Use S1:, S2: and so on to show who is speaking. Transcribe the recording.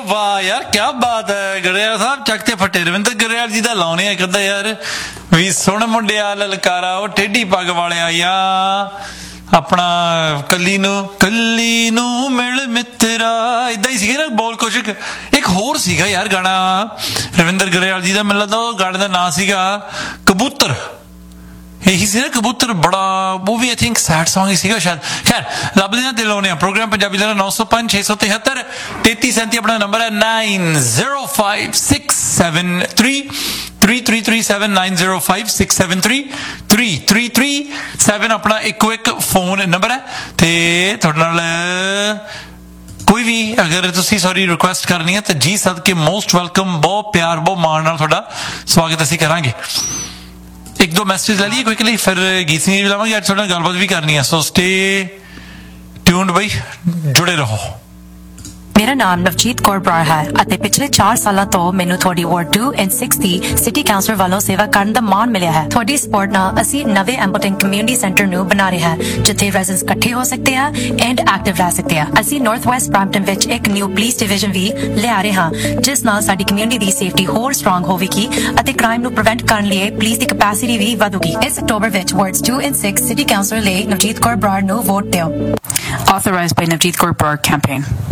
S1: वाह यार क्या बात है गरेवाल साहब चकते फटे रविंदर गरेवाल जी दा लाउने एक अद्धा यार भी सुन मुंडिया ललकारा वो टेढ़ी पग वाले या अपना कली नू मिल मित्रा इदा ही सीगा ना बोल कुछ एक होर सीगा यार गाना रविंदर गरेवाल जी दा मिल लगदा गाने दा नाम सीगा कबूतर यही सी ना कबूतर बड़ा वो भी आई थिंक सैड सॉन्ग ही सीगा शायद खैर लभदे ना दिल आने प्रोग्राम पंजाबी दा 905 673 3337 अपना नंबर है 905673 3337 905673 अपना एक फोन नंबर है ते थोड़े नाल कोई भी अगर तुसी सॉरी रिक्वेस्ट करनी है तो जी सदके मोस्ट वेलकम बहुत प्यार बहुत मान नाल थोड़ा स्वागत असीं करांगे एक दो मैसेज ले लिए क्विकली फिर गीत सुनी भी लावांगे आज थोड़ा गलबात भी करनी है सो स्टे ट्यून्ड भाई जुड़े रहो
S2: मेरा नाम नवजीत कौर बराड़ है ਅਤੇ ਪਿਛਲੇ 4 ਸਾਲਾਂ ਤੋਂ ਮੈਨੂੰ ਤੁਹਾਡੀ ward 2 and 6 the city councillor ਵੱਲੋਂ ਸੇਵਾ ਕਰਨ ਦਾ ਮਾਣ ਮਿਲਿਆ ਹੈ ਤੁਹਾਡੀ ਸਪੋਰਟ ਨਾਲ ਅਸੀਂ ਨਵੇਂ ਐਂਬਲਟਨ ਕਮਿਊਨਿਟੀ ਸੈਂਟਰ ਨੂੰ ਬਣਾ ਰਹੇ ਹਾਂ ਜਿੱਥੇ ਰੈਜ਼ੀਡੈਂਟਸ ਇਕੱਠੇ ਹੋ ਸਕਦੇ ਆ ਐਂਡ ਐਕਟਿਵ ਰਹਿ ਸਕਦੇ ਆ ਅਸੀਂ ਨਾਰਥ ਵੈਸਟ ਬ੍ਰੈਂਪਟਨ ਵਿੱਚ ਇੱਕ ਨਿਊ ਪੁਲਿਸ ਡਿਵੀਜ਼ਨ ਵੀ ਲਿਆ ਰਹੇ ਹਾਂ ਜਿਸ ਨਾਲ ਸਾਡੀ ਕਮਿਊਨਿਟੀ ਦੀ ਸੇਫਟੀ ਹੋਰ ਸਟਰੋਂਗ ਹੋਵੇਗੀ ਅਤੇ ਕ੍ਰਾਈਮ ਨੂੰ ਪ੍ਰੀਵੈਂਟ ਕਰਨ ਲਈ ਪੁਲਿਸ ਦੀ ਕੈਪੈਸਿਟੀ ਵੀ ਵਧੂਗੀ ਇਸ ਅਕਤੂਬਰ ਵਿੱਚ ਵਾਰਡਸ 2 ਐਂਡ 6 ਸਿਟੀ ਕਾਉਂਸਲਰ ਲਈ ਨਵਜੀਤ ਕੌਰ ਬਰਾੜ ਨੂੰ ਵੋਟ ਦਿਓ
S3: Authorized by Navjeet Kaur Brar campaign.